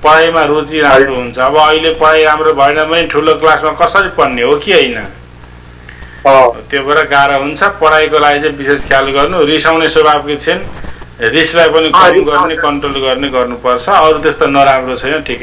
पढाइमा रुचि राम्रो हुन्छ। अब अहिले पढाइ राम्रो भएन भने ठुलो क्लासमा कसरी पढ्ने हो कि होइन? त्यो भएर गाह्रो हुन्छ। पढाइको लागि चाहिँ विशेष ख्याल गर्नु। रिसाउने स्वभावकी छिन्, रिसलाई पनि कम गर्ने, कन्ट्रोल गर्ने गर्नुपर्छ। अरू त्यस्तो नराम्रो छैन, ठिकै